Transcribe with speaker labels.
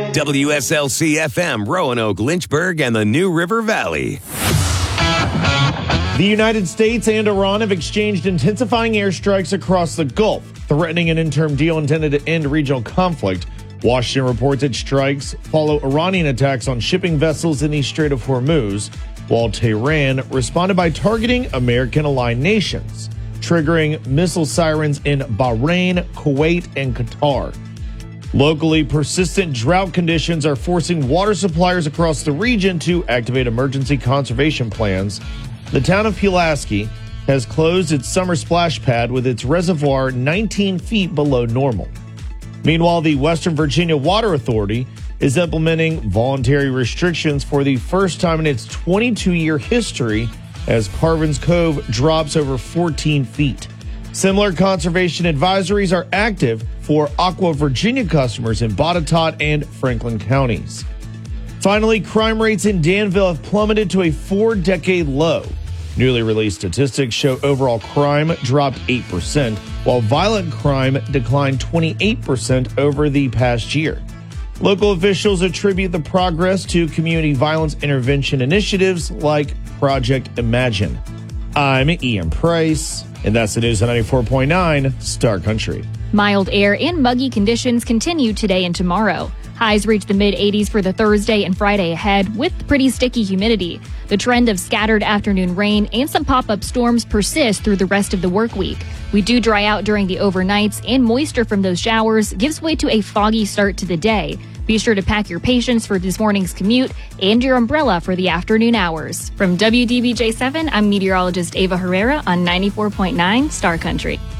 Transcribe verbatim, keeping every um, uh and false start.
Speaker 1: W S L C F M, Roanoke, Lynchburg, and the New River Valley.
Speaker 2: The United States and Iran have exchanged intensifying airstrikes across the Gulf, threatening an interim deal intended to end regional conflict. Washington reports its strikes follow Iranian attacks on shipping vessels in the Strait of Hormuz, while Tehran responded by targeting American-aligned nations, triggering missile sirens in Bahrain, Kuwait, and Qatar. Locally, persistent drought conditions are forcing water suppliers across the region to activate emergency conservation plans. The town of Pulaski has closed its summer splash pad with its reservoir nineteen feet below normal. Meanwhile, the Western Virginia Water Authority is implementing voluntary restrictions for the first time in its twenty-two-year history as Carvin's Cove drops over fourteen feet. Similar conservation advisories are active for Aqua Virginia customers in Botetourt and Franklin counties. Finally, crime rates in Danville have plummeted to a four-decade low. Newly released statistics show overall crime dropped eight percent, while violent crime declined twenty-eight percent over the past year. Local officials attribute the progress to community violence intervention initiatives like Project Imagine. I'm Ian Price, and that's the news on ninety-four point nine Star Country.
Speaker 3: Mild air and muggy conditions continue today and tomorrow. Highs reach the mid-eighties for the Thursday and Friday ahead with pretty sticky humidity. The trend of scattered afternoon rain and some pop-up storms persist through the rest of the work week. We do dry out during the overnights, and moisture from those showers gives way to a foggy start to the day. Be sure to pack your patience for this morning's commute and your umbrella for the afternoon hours. From W D B J seven, I'm meteorologist Ava Herrera on ninety-four point nine Star Country.